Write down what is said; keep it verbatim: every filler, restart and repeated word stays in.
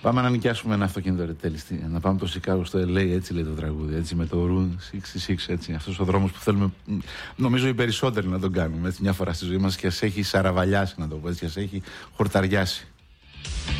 Πάμε να νοικιάσουμε ένα αυτοκίνητο, ρε τέλει. Να πάμε το Σικάγο στο ελ έι, έτσι λέει το τραγούδι. Έτσι με το Route εξήντα έξι, έτσι. Αυτός ο δρόμος που θέλουμε, νομίζω οι περισσότεροι να τον κάνουμε έτσι, μια φορά στη ζωή μας και ας έχει σαραβαλιάσει, να το πω έτσι, και ας έχει χορταριάσει.